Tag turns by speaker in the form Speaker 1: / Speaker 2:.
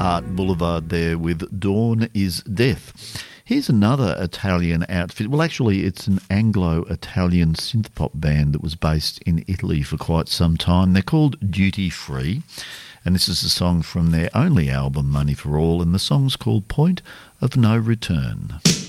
Speaker 1: Art Boulevard there with Dawn is Death. Here's another Italian outfit. Well, actually, it's an Anglo-Italian synth-pop band that was based in Italy for quite some time. They're called Duty Free, and this is a song from their only album, Money for All, and the song's called Point of No Return.